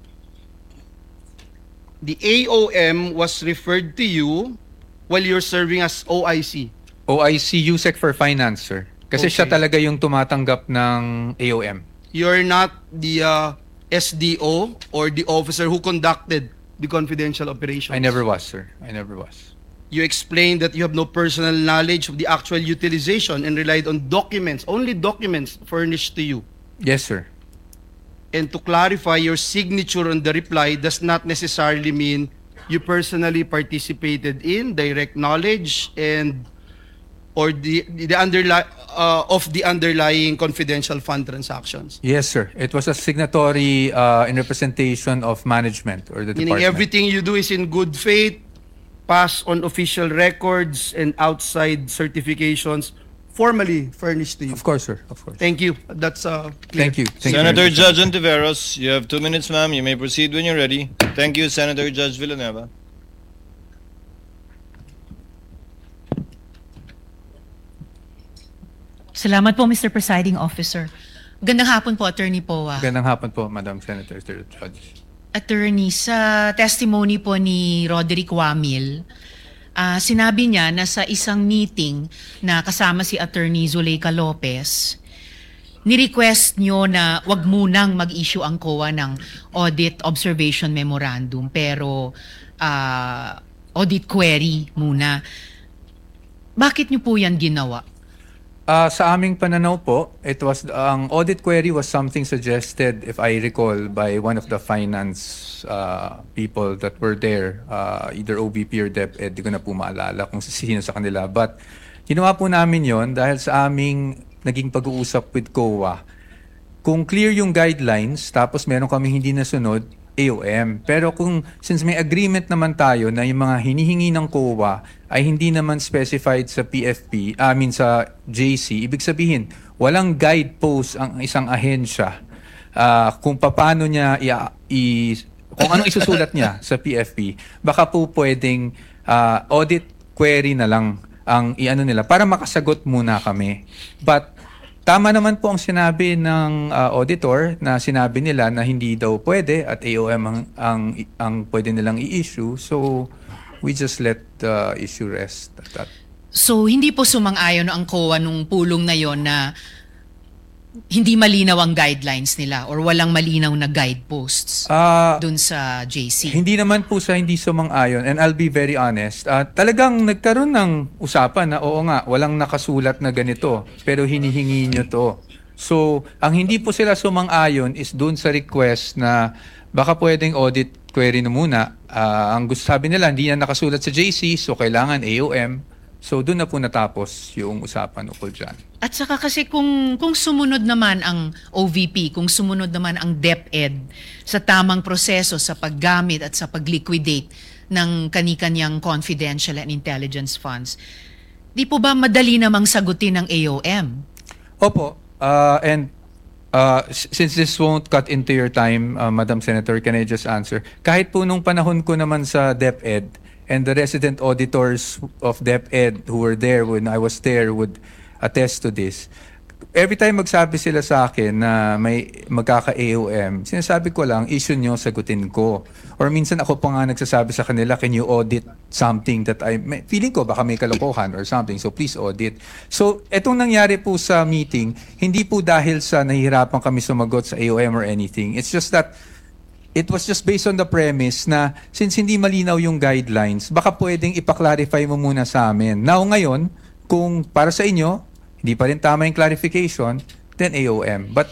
S7: the AOM was referred to you while you're serving as OIC.
S2: OIC USEC for Finance, sir. Kasi siya
S7: Okay.
S2: talaga yung tumatanggap ng AOM.
S7: You're not the SDO or the officer who conducted the confidential operations.
S2: I never was, sir. I never was.
S7: You explained that you have no personal knowledge of the actual utilization and relied on documents, only documents furnished to you.
S2: Yes, sir.
S7: And to clarify, your signature on the reply does not necessarily mean you personally participated in direct knowledge and or the underlying confidential fund transactions.
S2: Yes, sir. It was a signatory in representation of management or the
S7: Meaning
S2: department.
S7: everything you do is in good faith, pass on official records and outside certifications formally furnished to you.
S2: Of course, sir. Of course.
S7: Thank you. That's clear.
S2: Thank you. Thank
S4: Senator
S2: you.
S4: Judge Ontiveros, you have 2 minutes, ma'am. You may proceed when you're ready. Thank you, Senator Judge Villanueva.
S8: Salamat po, Mr. Presiding Officer. Gandang hapon po, Attorney Poa.
S2: Magandang hapon po, Madam Senator, Sir Judge.
S8: Attorney, sa testimony po ni Roderick Wamil, sinabi niya na sa isang meeting na kasama si Attorney Zuleika Lopez, ni-request nyo na wag munang mag-issue ang COA ng Audit Observation Memorandum, pero audit query muna. Bakit nyo po yan ginawa?
S2: Sa aming pananaw po, ang audit query was something suggested, if I recall, by one of the finance people that were there, either OVP or DepEd, di ko na po maalala kung sino sa kanila. But ginawa po namin yon dahil sa aming naging pag-uusap with COA. Kung clear yung guidelines, tapos meron kami hindi nasunod, AOM. Pero since may agreement naman tayo na yung mga hinihingi ng COA ay hindi naman specified sa PFP, sa JC, ibig sabihin, walang guidepost ang isang ahensya kung paano niya kung anong isusulat niya sa PFP, baka po pwedeng audit query na lang ang iano nila para makasagot muna kami. But tama naman po ang sinabi ng auditor na sinabi nila na hindi daw pwede at AOM ang pwede nilang i-issue. So, we just let the issue rest at that.
S8: So, hindi po sumang-ayon ang COA nung pulong na yon na hindi malinaw ang guidelines nila or walang malinaw na guideposts dun sa JC.
S2: Hindi naman po sa hindi sumang-ayon, and I'll be very honest. Talagang nagkaroon ng usapan na oo nga, walang nakasulat na ganito, pero hinihingi nyo to. So, ang hindi po sila sumang-ayon is dun sa request na baka pwedeng audit query na muna. Ang gusto sabi nila, hindi na nakasulat sa JC, so kailangan AOM. So, doon na po natapos yung usapan ukol dyan.
S8: At saka kasi kung sumunod naman ang OVP, kung sumunod naman ang DepEd sa tamang proseso sa paggamit at sa pag-liquidate ng kani-kanyang confidential and intelligence funds, di po ba madali namang sagutin ng AOM?
S2: Opo. And since this won't cut into your time, Madam Senator, can I just answer? Kahit po nung panahon ko naman sa DepEd, and the resident auditors of DepEd who were there when I was there would attest to this. Every time magsabi sila sa akin na may magkaka-AOM, sinasabi ko lang, issue nyo, sagutin ko. Or minsan ako pa nga nagsasabi sa kanila, can you audit something that feeling ko baka may kalokohan or something, so please audit. So, etong nangyari po sa meeting, hindi po dahil sa nahihirapan kami sumagot sa AOM or anything. It's just that it was just based on the premise na since hindi malinaw yung guidelines, baka pwedeng ipaklarify mo muna sa amin. Now ngayon, kung para sa inyo, hindi pa rin tama yung clarification, then AOM. But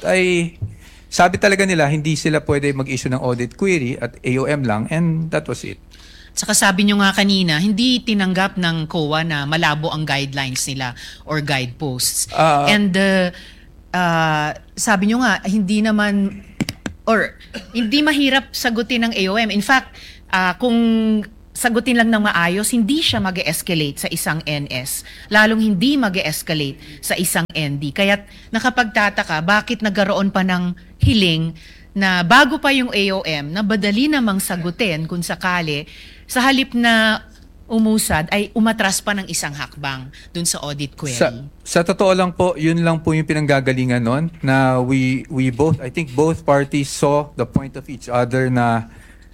S2: sabi talaga nila, hindi sila pwede mag-issue ng audit query at AOM lang, and that was it.
S8: Saka sabi nyo nga kanina, hindi tinanggap ng COA na malabo ang guidelines nila or guideposts. And sabi nyo nga, hindi naman or hindi mahirap sagutin ng AOM. In fact, kung sagutin lang ng maayos, hindi siya mag-escalate sa isang NS, lalong hindi mag-escalate sa isang ND. Kaya't nakapagtataka, bakit nagkaroon pa ng hiling na bago pa yung AOM, na badali namang sagutin kung sakali, sa halip na umusad ay umatras pa ng isang hakbang dun sa audit query.
S2: Sa totoo lang po, yun lang po yung pinanggagalingan nun, na we both, I think both parties saw the point of each other na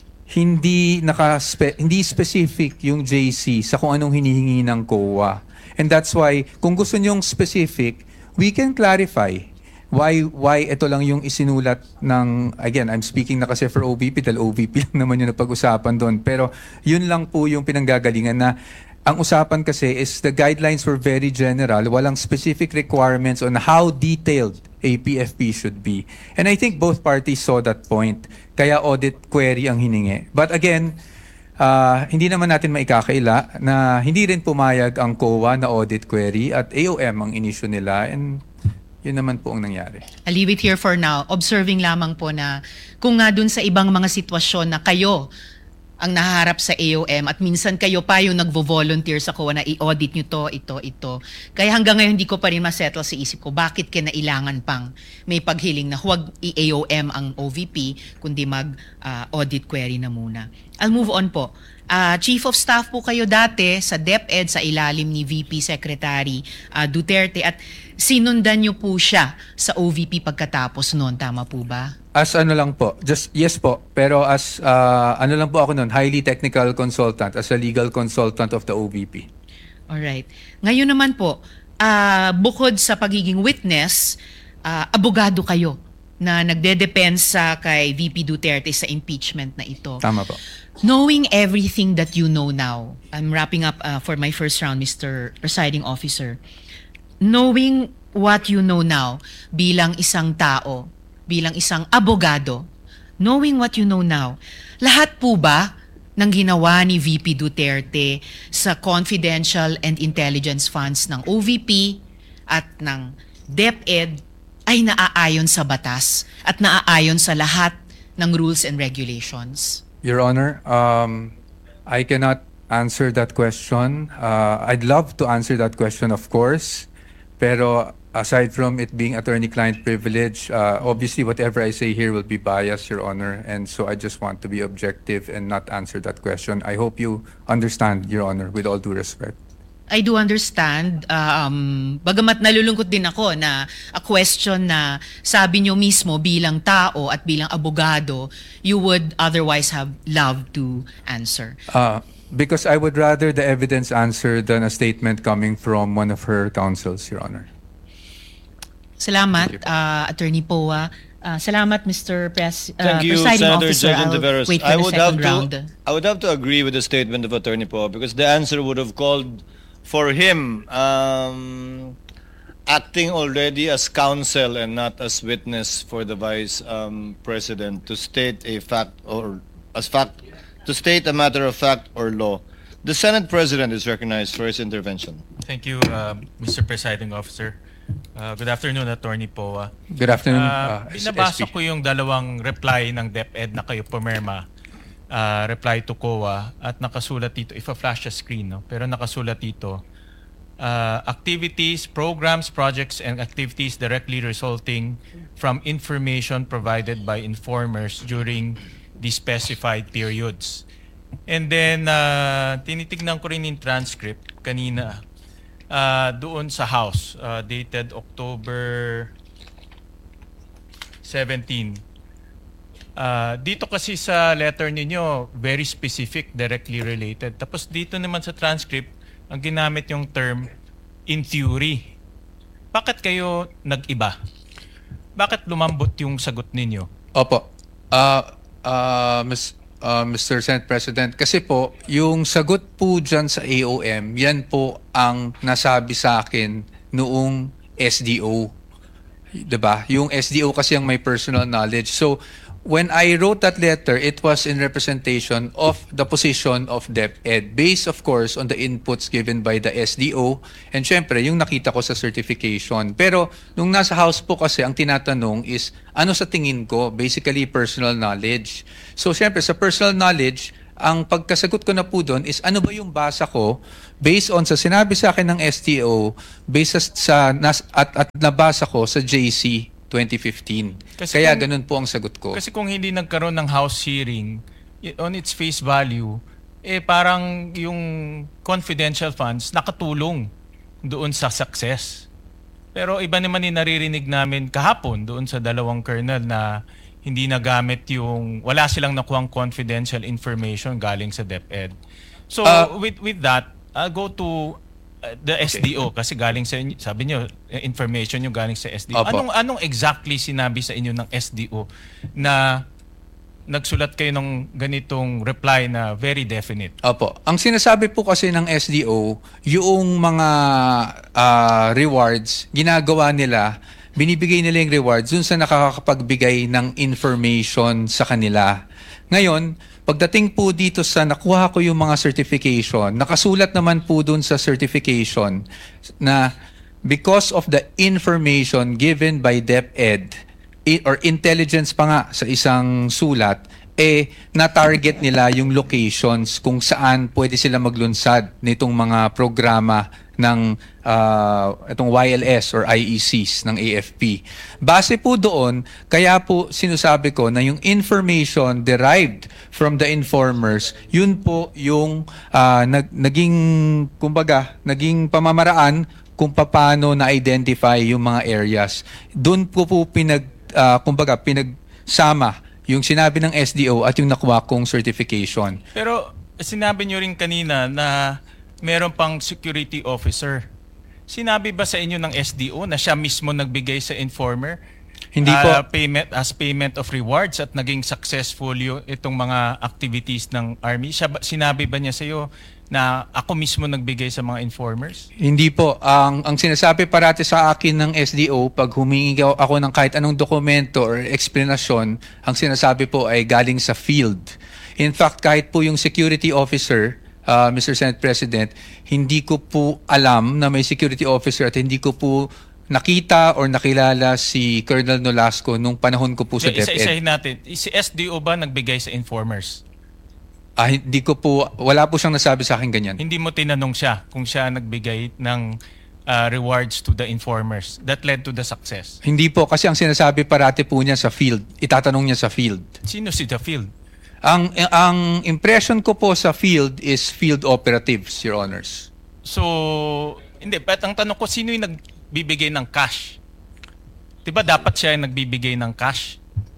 S2: hindi specific yung JC sa kung anong hinihingi ng COA. And that's why, kung gusto nyong specific, we can clarify why ito lang yung isinulat ng, again, I'm speaking na kasi for OVP, dahil OVP lang naman yung napag-usapan doon. Pero yun lang po yung pinanggagalingan na ang usapan kasi is the guidelines were very general, walang specific requirements on how detailed a PFP should be. And I think both parties saw that point. Kaya audit query ang hiningi. But again, hindi naman natin maikakaila na hindi rin pumayag ang COA na audit query at AOM ang inisyu nila, and yun naman po ang nangyari.
S8: I'll leave it here for now. Observing lamang po na kung nga dun sa ibang mga sitwasyon na kayo ang naharap sa AOM at minsan kayo pa yung nagvo-volunteer sa COA na i-audit nyo ito. Kaya hanggang ngayon hindi ko pa rin masettle sa isip ko bakit kinailangan pang may paghiling na huwag i-AOM ang OVP kundi mag-audit query na muna. I'll move on po. Chief of Staff po kayo dati sa DepEd sa ilalim ni VP Secretary Duterte at sinundan niyo po siya sa OVP pagkatapos noon, tama po ba?
S2: As ano lang po, yes po, pero as ano lang po ako noon, highly technical consultant, as a legal consultant of the OVP.
S8: Alright. Ngayon naman po, bukod sa pagiging witness, abogado kayo na nagdedepensa kay VP Duterte sa impeachment na ito.
S2: Tama po.
S8: Knowing everything that you know now, I'm wrapping up for my first round, Mr. Presiding Officer. Knowing what you know now bilang isang tao, bilang isang abogado, knowing what you know now, lahat po ba ng ginawa ni VP Duterte sa confidential and intelligence funds ng OVP at ng DepEd ay naaayon sa batas at naaayon sa lahat ng rules and regulations?
S2: Your Honor, I cannot answer that question. I'd love to answer that question, of course. Pero aside from it being attorney-client privilege, obviously whatever I say here will be biased, Your Honor. And so I just want to be objective and not answer that question. I hope you understand, Your Honor, with all due respect.
S8: I do understand. Bagamat nalulungkot din ako na a question na sabi nyo mismo bilang tao at bilang abogado, you would otherwise have loved to answer.
S2: Because I would rather the evidence answer than a statement coming from one of her counsels, Your Honor.
S8: Salamat, Attorney Poa. Salamat, Mr.
S4: Thank you,
S8: Presiding
S4: Senator
S8: Officer.
S4: Judge Ontiveros.
S8: Wait for the second round.
S4: I would have to agree with the statement of Attorney Poa because the answer would have called for him acting already as counsel and not as witness for the Vice President to state a fact or to state a matter of fact or law. The Senate President is recognized for his intervention.
S9: Thank you, Mr. Presiding Officer. Good afternoon, Attorney Poa.
S2: Good afternoon,
S9: Binabasa
S2: SP.
S9: ko yung dalawang reply ng DepEd na kayo pumirma. Reply to COA at nakasulat dito, if a flash a screen, no? Pero nakasulat dito, activities, programs, projects, and activities directly resulting from information provided by informers during the specified periods. And then, tinitignan ko rin yung transcript kanina doon sa House, dated October 17. Dito kasi sa letter ninyo, very specific, directly related. Tapos dito naman sa transcript, ang ginamit yung term, in theory. Bakit kayo nag-iba? Bakit lumambot yung sagot ninyo?
S2: Opo. Mr. Senate President, kasi po, yung sagot po dyan sa AOM, yan po ang nasabi sa akin noong SDO. Diba? Yung SDO kasi ang may personal knowledge. So, when I wrote that letter, it was in representation of the position of DepEd, based of course on the inputs given by the SDO and syempre yung nakita ko sa certification. Pero nung nasa House po kasi ang tinatanong is ano sa tingin ko, basically personal knowledge. So syempre sa personal knowledge, ang pagkasagot ko na po doon is ano ba yung basa ko based on sa sinabi sa akin ng STO, based at nabasa ko sa JC 2015. Kaya ganun po ang sagot ko.
S9: Kasi kung hindi nagkaroon ng House hearing, on its face value, parang yung confidential funds nakatulong doon sa success. Pero iba naman yung naririnig namin kahapon doon sa dalawang colonel na hindi nagamit wala silang nakuhang confidential information galing sa DepEd. So with that, I'll go to the SDO kasi galing sa inyo, sabi niyo information yung galing sa SDO.
S2: Opo.
S9: Anong exactly sinabi sa inyo ng SDO na nagsulat kayo ng ganitong reply na very definite?
S2: Opo. Ang sinasabi po kasi ng SDO, yung mga rewards, ginagawa nila, binibigay nila yung rewards dun sa nakakapagbigay ng information sa kanila. Ngayon, pagdating po dito sa nakuha ko yung mga certification, nakasulat naman po dun sa certification na because of the information given by DepEd, or intelligence pa nga sa isang sulat, na-target nila yung locations kung saan pwede sila maglunsad nitong mga programa ng itong YLS or IECs ng AFP. Base po doon, kaya po sinasabi ko na yung information derived from the informers, yun po yung naging pamamaraan kung paano na-identify yung mga areas. Doon po pinagsama yung sinabi ng SDO at yung nakuha kong certification.
S9: Pero sinabi nyo rin kanina na meron pang security officer. Sinabi ba sa inyo ng SDO na siya mismo nagbigay sa informer?
S2: Hindi po.
S9: Payment of rewards at naging successful itong mga activities ng Army? Sinabi ba niya sa iyo na ako mismo nagbigay sa mga informers?
S2: Hindi po. Ang sinasabi parati sa akin ng SDO, pag humingi ako ng kahit anong dokumento or explanation, ang sinasabi po ay galing sa field. In fact, kahit po yung security officer, Mr. Senate President, hindi ko po alam na may security officer at hindi ko po nakita or nakilala si Colonel Nolasco nung panahon ko po sa DepEd.
S9: Isa-isahin natin. Si SDO ba nagbigay sa informers?
S2: Hindi ko po, wala po siyang nasabi sa akin ganyan.
S9: Hindi mo tinanong siya kung siya nagbigay ng rewards to the informers that led to the success?
S2: Hindi po, kasi ang sinasabi parati po niya sa field. Itatanong niya sa field.
S9: Sino si the field?
S2: Ang impression ko po sa field is field operatives, Your Honors.
S9: So, hindi. But ang tanong ko, sino yung nagbibigay ng cash? Diba dapat siya yung nagbibigay ng cash?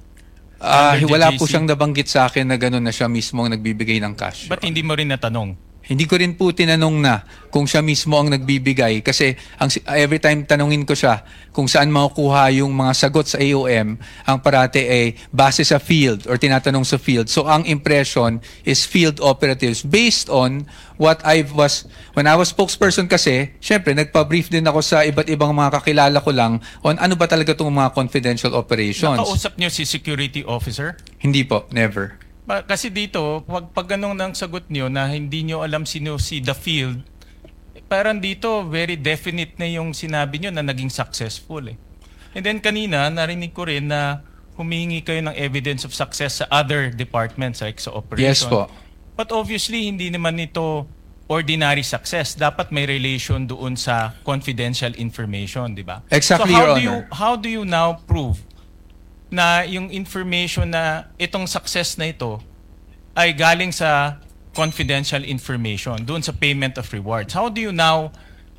S2: Wala po siyang nabanggit sa akin na gano'n na siya mismo ang nagbibigay ng cash.
S9: Ba't hindi mo rin natanong?
S2: Hindi ko rin po tinanong na kung siya mismo ang nagbibigay kasi every time tanungin ko siya kung saan makukuha yung mga sagot sa AOM, ang parate ay base sa field or tinatanong sa field. So ang impression is field operatives based on what when I was spokesperson kasi, syempre nagpa-brief din ako sa iba't ibang mga kakilala ko lang on ano ba talaga itong mga confidential operations.
S9: Nakausap niyo si security officer?
S2: Hindi po, never.
S9: Kasi dito, pag ganun ng sagot niyo na hindi niyo alam sino si the field, parang dito very definite na yung sinabi niyo na naging successful eh. And then kanina, narinig ko rin na humingi kayo ng evidence of success sa other departments like sa operation.
S2: Yes po.
S9: But obviously, hindi naman ito ordinary success. Dapat may relation doon sa confidential information, di ba?
S2: Exactly,
S9: so
S2: Your Honor.
S9: how do you now prove na yung information na itong success na ito ay galing sa confidential information doon sa payment of rewards? How do you now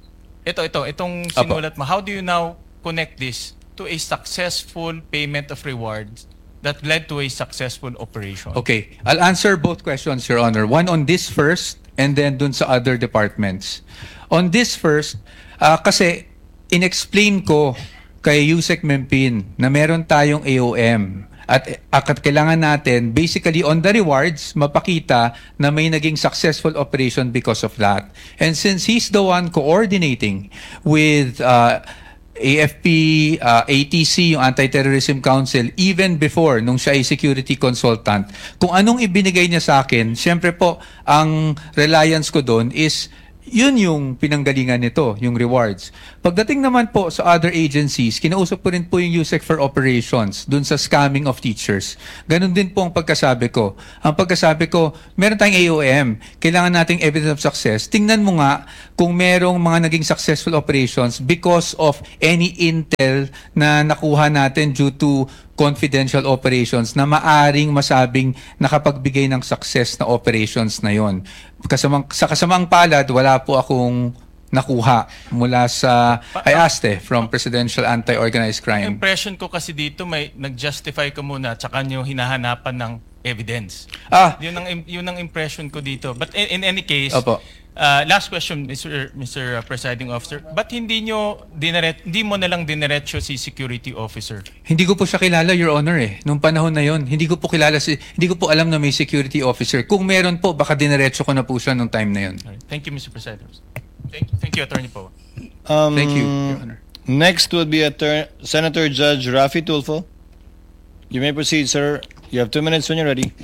S9: itong sinulat mo, how do you now connect this to a successful payment of rewards that led to a successful operation?
S2: Okay, I'll answer both questions, Your Honor. One on this first and then dun sa other departments. On this first, kasi in-explain ko kay Yusek Mempin na meron tayong AOM at kailangan natin basically on the rewards mapakita na may naging successful operation because of that. And since he's the one coordinating with AFP, ATC, yung Anti-Terrorism Council, even before nung siya ay security consultant, kung anong ibinigay niya sa akin, syempre po ang reliance ko doon is Yun yung pinanggalingan nito, yung rewards. Pagdating naman po sa other agencies, kinausap ko rin po yung USEC for Operations dun sa scamming of teachers. Ganun din po ang pagkasabi ko. Ang pagkasabi ko, meron tayong AOM, kailangan nating evidence of success. Tingnan mo nga kung merong mga naging successful operations because of any intel na nakuha natin due to confidential operations na maaring masabing nakapagbigay ng success na operations na yon. Sa kasamang palad, wala po akong nakuha mula sa IASTE from Presidential Anti-Organized Crime.
S9: Impression ko kasi dito may nag-justify ka muna tsaka nyo hinahanapan ng evidence. Yun ang impression ko dito. But in any case,
S2: Opo.
S9: Last question, Mr. Presiding Officer. Ba't hindi mo na lang dinerecho si security officer?
S2: Hindi ko po siya kilala, Your Honor eh. Nung panahon na yon, hindi ko po alam na may security officer. Kung meron po, baka dinerecho ko na po siya nung time na yon.
S9: Thank you, Mr. President. Thank you, Attorney Poe.
S2: Thank you, Your Honor.
S4: Next would be Senator Judge Raffy Tulfo. You may proceed, sir. You have 2 minutes when you're ready.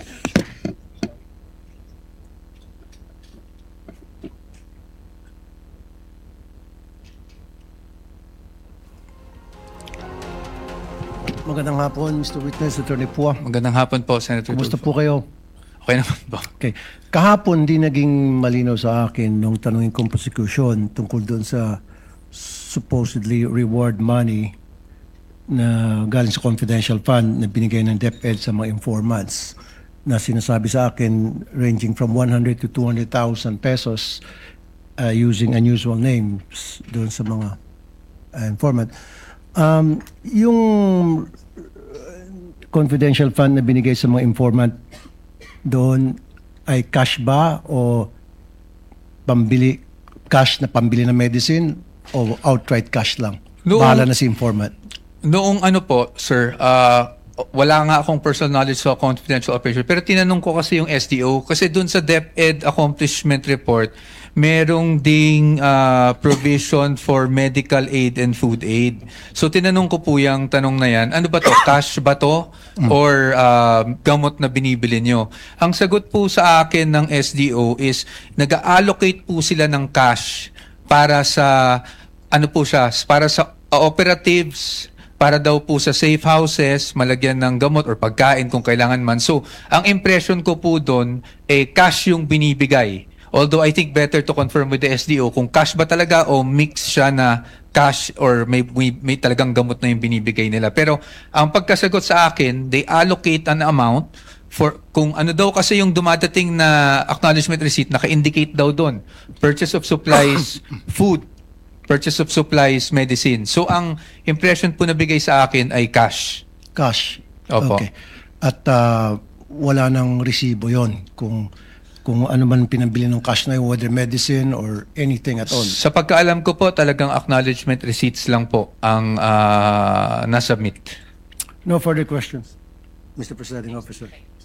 S10: Magandang hapon, Mr. Witness, Attorney Pua.
S2: Magandang hapon po, Senator
S10: Kumusta
S2: Tulfo.
S10: po kayo?
S2: Okay naman po.
S10: Okay. Kahapon di naging malinaw sa akin nung tanungin kong prosecution tungkol doon sa supposedly reward money na galing sa confidential fund na binigay ng DepEd sa mga informants na sinasabi sa akin ranging from 100 to 200,000 pesos using unusual names doon sa mga informant. Yung confidential fund na binigay sa mga informant doon ay cash ba o cash na pambili ng medicine o outright cash lang? Bahala na si informant.
S2: Noong po, sir, wala nga akong personal knowledge sa confidential operation, pero tinanong ko kasi yung SDO kasi dun sa DepEd accomplishment report, merong ding provision for medical aid and food aid. So tinanong ko po yung tanong na yan, ano ba to? Cash ba to? Or gamot na binibili nyo? Ang sagot po sa akin ng SDO is nag-allocate po sila ng cash para sa para sa operatives, para daw po sa safe houses, malagyan ng gamot or pagkain kung kailangan man. So, ang impression ko po doon, cash yung binibigay. Although I think better to confirm with the SDO kung cash ba talaga o mix siya na cash or may talagang gamot na yung binibigay nila. Pero ang pagkasagot sa akin, they allocate an amount for kung ano daw kasi yung dumadating na acknowledgement receipt, naka-indicate daw doon. Purchase of supplies, food, purchase of supplies, medicine. So ang impression po na bigay sa akin ay cash.
S10: Cash.
S2: Opo.
S10: Okay. At wala nang resibo yon kung ano man pinabili ng cash na yun, whether medicine or anything at all.
S2: Sa pagkaalam ko po, talagang acknowledgement receipts lang po ang nasubmit.
S10: No further questions, Mr. Presiding Officer.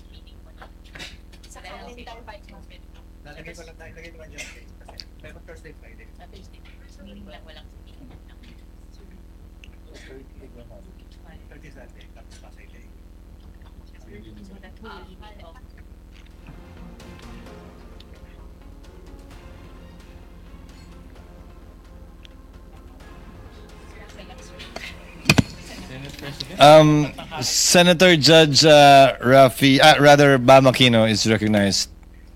S4: Senator Judge Raffy, Bam Aquino is recognized.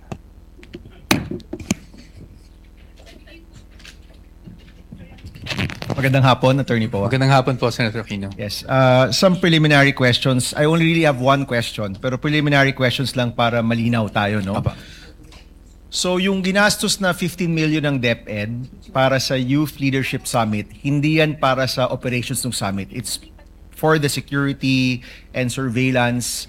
S11: Magandang hapon, Attorney Poe.
S2: Magandang hapon po, Senator Aquino.
S11: Yes. Some preliminary questions. I only really have one question, pero preliminary questions lang para malinaw tayo, no?
S2: Apa.
S11: So, yung ginastos na 15 million ng DepEd para sa Youth Leadership Summit, hindi yan para sa operations ng summit. It's for the security and surveillance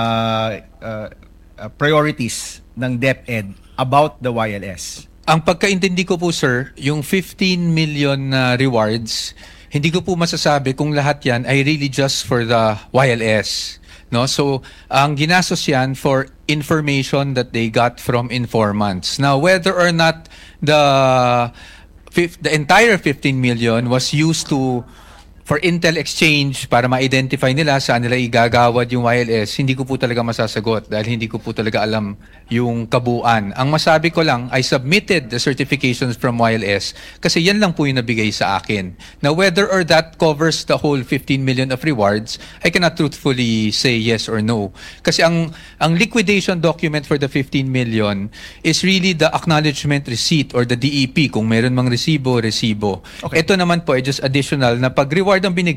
S11: priorities ng DepEd about the YLS.
S2: Ang pagkaintindi ko po, sir, yung 15 million na rewards, hindi ko po masasabi kung lahat yan ay really just for the YLS. No? So, ang ginastos yan for information that they got from informants. Now, whether or not the entire 15 million was used to for intel exchange para ma-identify nila saan nila igagawad yung YLS, hindi ko po talaga masasagot dahil hindi ko po talaga alam yung kabuuan. Ang masabi ko lang, I submitted the certifications from YLS kasi yan lang po yung nabigay sa akin. Now, whether or that covers the whole 15 million of rewards, I cannot truthfully say yes or no. Kasi ang liquidation document for the 15 million is really the acknowledgement receipt or the DEP kung meron mang resibo.
S11: Okay.
S2: Ito naman po ay just additional na pag-reward ang binigay